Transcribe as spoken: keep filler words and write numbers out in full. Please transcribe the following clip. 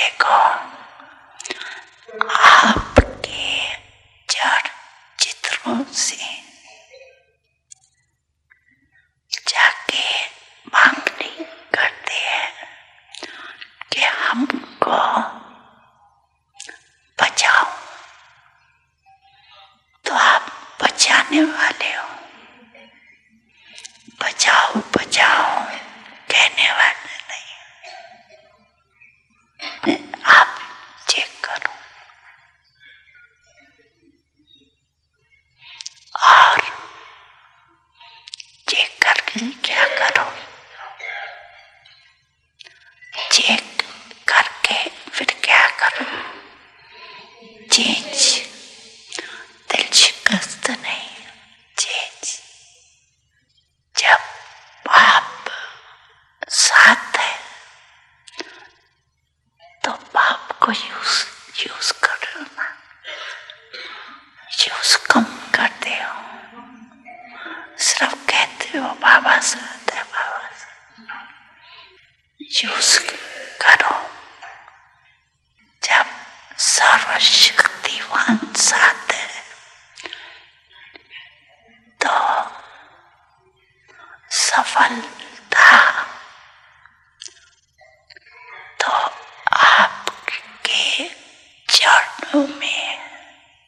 देखो, आपके जड़ चित्रों से जाके मांगनी करते हैं कि हमको बचाओ, तो आप बचाने वाले हो। बचाओ बचाओ कहने वाले नहीं। आप चेक करो और चेक करके क्या करो, चेक करके फिर क्या करो, चेंज, दिल शिकस्त नहीं, चेंज। जब आप साथ है तो पाप को यूज यूज करो ना, यूज कम करते हो, सिर्फ कहते हो बाबा साथ है, बाबा साथ। यूज करो। जब सर्वशक्तिवान साथ है तो सफल